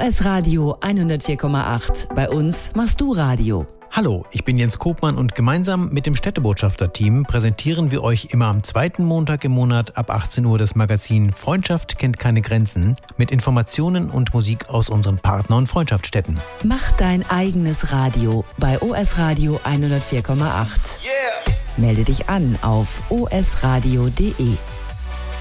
OS Radio 104,8. Bei uns machst du Radio. Hallo, ich bin Jens Kopmann und gemeinsam mit dem Städtebotschafter-Team präsentieren wir euch immer am zweiten Montag im Monat ab 18 Uhr das Magazin Freundschaft kennt keine Grenzen mit Informationen und Musik aus unseren Partner- und Freundschaftsstädten. Mach dein eigenes Radio bei OS Radio 104,8. Yeah. Melde dich an auf osradio.de.